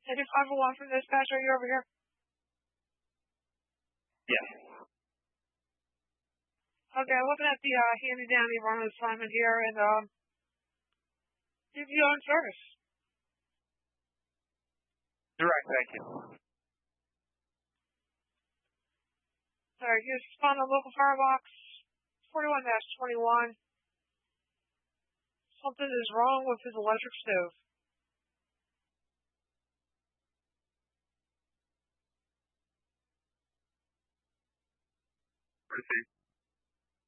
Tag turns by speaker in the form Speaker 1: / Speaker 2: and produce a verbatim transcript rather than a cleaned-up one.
Speaker 1: eighty-five oh one from dispatch. Are you over here?
Speaker 2: Yes.
Speaker 1: Okay, I'm looking at the uh, handy-dandy run assignment here, and um, you you on service.
Speaker 2: Direct, thank you.
Speaker 1: Alright, you respond to local firebox forty-one dash twenty-one. Something is wrong with his electric stove.
Speaker 2: Proceed.